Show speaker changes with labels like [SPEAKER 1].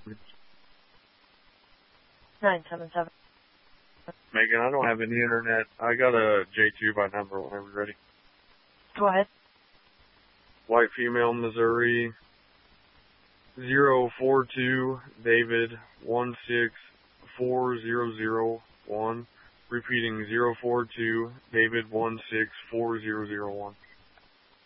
[SPEAKER 1] 977.
[SPEAKER 2] Megan, I don't have any internet. I got a J2 by number whenever you're ready.
[SPEAKER 1] Go ahead.
[SPEAKER 2] White female, Missouri, 042 David 1640001. Repeating 042 David 1640001.